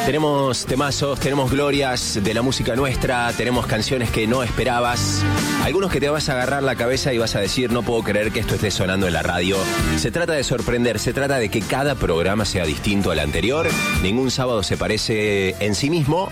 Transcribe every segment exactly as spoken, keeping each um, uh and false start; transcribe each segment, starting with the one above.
Tenemos temazos, tenemos glorias de la música nuestra, tenemos canciones que no esperabas, algunos que te vas a agarrar la cabeza y vas a decir, no puedo creer que esto esté sonando en la radio. Se trata de sorprender, se trata de que cada programa sea distinto al anterior. Ningún sábado se parece en sí mismo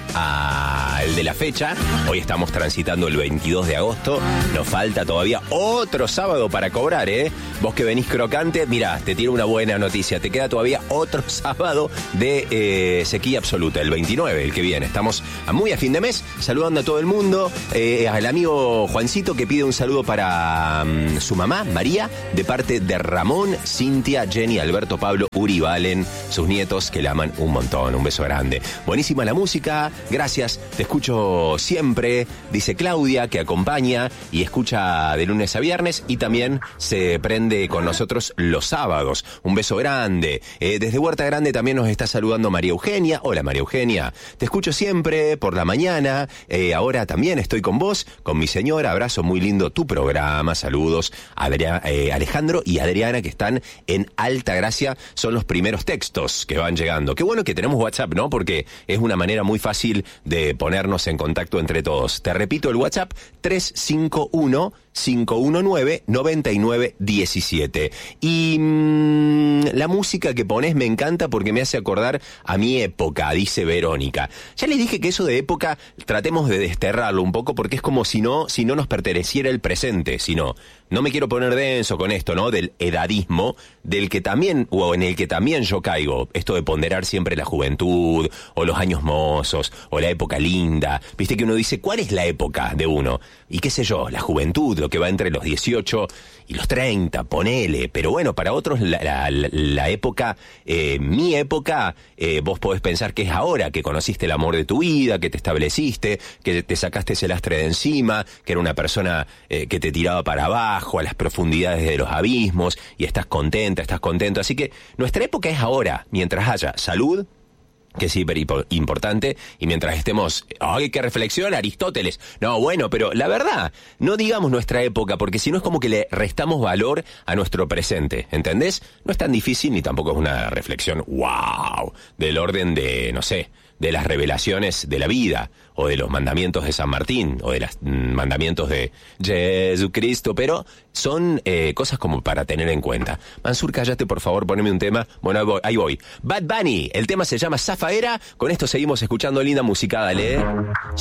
al de la fecha. Hoy estamos transitando el veintidós de agosto, nos falta todavía otro sábado para cobrar, ¿eh? Vos que venís crocante, mirá, te tiro una buena noticia, te queda todavía otro sábado de eh, sequía absoluta, el veintinueve, el que viene. Estamos muy a fin de mes, saludando a todo el mundo, eh, al amigo Juancito que pide un saludo para um, su mamá, María, de parte de Ramón, Cintia, Jenny, Alberto, Pablo, Uri, Valen, sus nietos que la aman un montón. Un beso grande. Buenísima la música, gracias, te escucho siempre, dice Claudia, que acompaña y escucha de lunes a viernes y también se prende con nosotros los sábados. Un beso grande. Eh, desde Huerta Grande también nos está saludando María Eugenia. Hola María Eugenia, te escucho siempre por la mañana, eh, ahora también estoy con vos, con mi señora, abrazo, muy lindo tu programa, saludos a Adria- eh, Alejandro y Adriana que están en Altagracia, son los primeros textos que van llegando. Qué bueno que tenemos WhatsApp, ¿no? Porque es una manera muy fácil de ponernos en contacto entre todos. Te repito el WhatsApp, tres cinco uno, cinco uno nueve, nueve nueve uno siete. Y mmm, la música que pones me encanta porque me hace acordar a mi época, dice Verónica. Ya les dije que eso de época tratemos de desterrarlo un poco porque es como si no, si no nos perteneciera el presente, si no. No me quiero poner denso con esto, ¿no? Del edadismo, del que también, o en el que también yo caigo. Esto de ponderar siempre la juventud, o los años mozos, o la época linda. Viste que uno dice, ¿cuál es la época de uno? Y qué sé yo, la juventud, lo que va entre los dieciocho y los treinta, ponele. Pero bueno, para otros la, la, la época, eh, mi época, eh, vos podés pensar que es ahora, que conociste el amor de tu vida, que te estableciste, que te sacaste ese lastre de encima, que era una persona eh, que te tiraba para abajo, a las profundidades de los abismos, y estás contenta, estás contento. Así que nuestra época es ahora, mientras haya salud, que es hiper importante, y mientras estemos, ¡ay, qué reflexión, Aristóteles! No, bueno, pero la verdad, no digamos nuestra época, porque si no es como que le restamos valor a nuestro presente, ¿entendés? No es tan difícil, ni tampoco es una reflexión, wow, del orden de, no sé, de las revelaciones de la vida, o de los mandamientos de San Martín, o de los mm, mandamientos de Jesucristo, pero son eh, cosas como para tener en cuenta. Mansur, cállate, por favor, poneme un tema. Bueno, ahí voy, ahí voy. Bad Bunny, el tema se llama Zafaera, con esto seguimos escuchando linda música, dale.